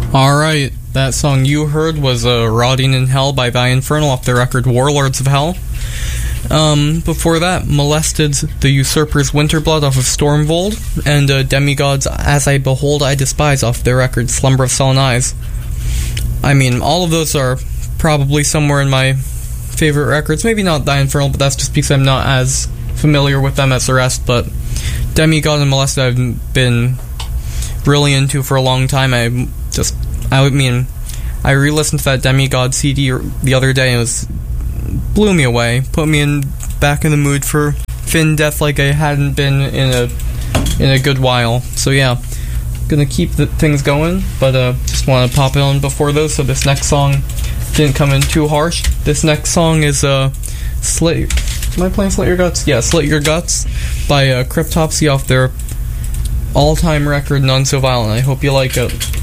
Alright, that song you heard was Rotting in Hell by The Infernal off the record Warlords of Hell. Before that, Molested's The Usurper's Winterblood off of Stormvold, and Demigod's As I Behold I Despise off their record Slumber of Sullen Eyes. I mean, all of those are probably somewhere in my favorite records. Maybe not The Infernal, but that's just because I'm not as familiar with them as the rest, but Demigod and Molested I've been really into for a long time. I re-listened to that Demigod CD the other day, and it blew me away, put me back in the mood for Finn Death like I hadn't been in a good while. So yeah, gonna keep the things going, but just want to pop it on before those, so this next song didn't come in too harsh. This next song is Slit. Am I playing Slit Your Guts? Yeah, Slit Your Guts by Cryptopsy off their all-time record None So Violent. I hope you like it.